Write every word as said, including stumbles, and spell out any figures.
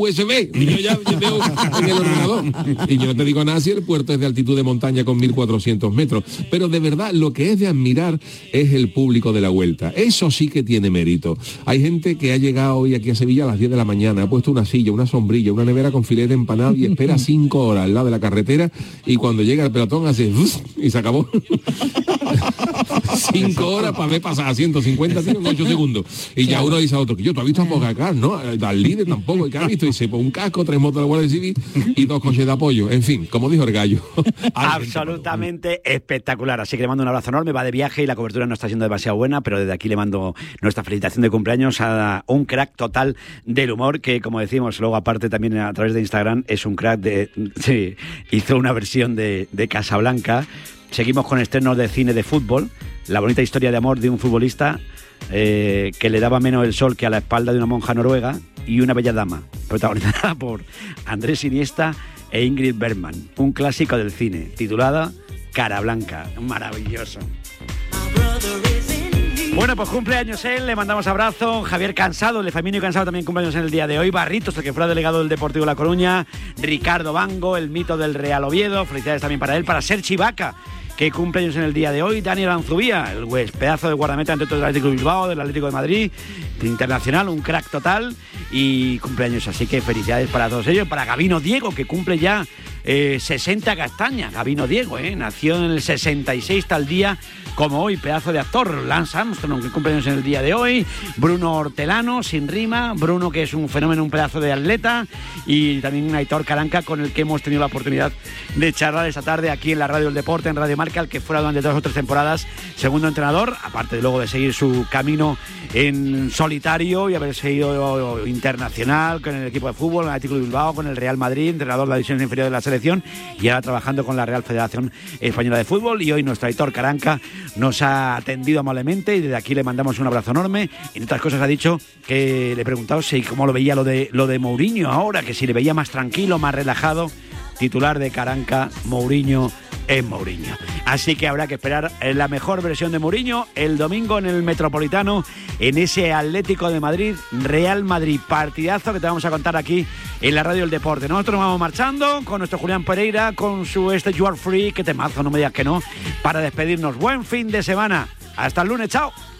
U S B, y yo ya veo en el ordenador. Y yo no te digo nada si el puerto es de altitud de montaña con mil cuatrocientos metros. Pero de verdad, lo que es de admirar es el público de la Vuelta. Eso sí que tiene mérito. Hay gente que ha llegado hoy aquí a Sevilla a las diez de la mañana, ha puesto una silla, una sombrilla, una nevera con filete empanado y espera cinco horas al lado de la carretera, y cuando llega el pelotón hace y se acabó. Cinco horas para ver pasar a ciento cincuenta en ocho segundos. Y ya uno dice a otro, que yo, ¿tú has visto a Pogacar? No, al líder tampoco, ¿qué has visto? Y se pone un casco, tres motos de la Guardia Civil y dos coches de apoyo. En fin, como dijo el gallo. Absolutamente espectacular. Así que le mando un abrazo enorme, va de viaje y la cobertura no está siendo demasiado buena, pero desde aquí le mando nuestra felicitación de cumpleaños a un crack total del humor, que como decimos, luego aparte también a través de Instagram, es un crack de... Sí, hizo una versión de, de Casablanca. Seguimos con estrenos de cine de fútbol. La bonita historia de amor de un futbolista eh, que le daba menos el sol que a la espalda de una monja noruega, y una bella dama, protagonizada por Andrés Iniesta e Ingrid Bergman. Un clásico del cine, titulada Cara Blanca. Maravilloso. Bueno, pues cumpleaños él, le mandamos abrazo. Javier Cansado, de Femenino Cansado, también cumpleaños en el día de hoy. Barritos, el que fuera delegado del Deportivo La Coruña. Ricardo Bango, el mito del Real Oviedo. Felicidades también para él. Para Sergi Vaca, que cumpleaños en el día de hoy. Daniel Anzubía, el West, pedazo de guardameta ante todo del Atlético de Bilbao, del Atlético de Madrid, internacional, un crack total, y cumpleaños, así que felicidades para todos ellos. Para Gabino Diego, que cumple ya eh, sesenta castañas. Gabino Diego, eh, nació en el sesenta y seis tal día como hoy, pedazo de actor. Lance Armstrong, que cumpleaños en el día de hoy. Bruno Hortelano, sin rima. Bruno, que es un fenómeno, un pedazo de atleta. Y también Aitor Caranca, con el que hemos tenido la oportunidad de charlar esta tarde aquí en la Radio del Deporte, en Radio Marca, el que fuera durante dos o tres temporadas segundo entrenador, aparte de luego de seguir su camino en solitario y haber seguido internacional con el equipo de fútbol, con el Atlético de Bilbao, con el Real Madrid, entrenador de la división inferior de la selección, y ahora trabajando con la Real Federación Española de Fútbol. Y hoy nuestro Aitor Caranca nos ha atendido amablemente y desde aquí le mandamos un abrazo enorme. Y entre otras cosas ha dicho que le he preguntado si cómo lo veía lo de lo de Mourinho ahora, que si le veía más tranquilo, más relajado. Titular de Caranca, Mourinho es Mourinho. Así que habrá que esperar la mejor versión de Mourinho el domingo en el Metropolitano, en ese Atlético de Madrid, Real Madrid. Partidazo que te vamos a contar aquí en la Radio del Deporte. Nosotros nos vamos marchando con nuestro Julián Pereira, con su este You Are Free, que temazo, no me digas que no, para despedirnos. Buen fin de semana. Hasta el lunes, chao.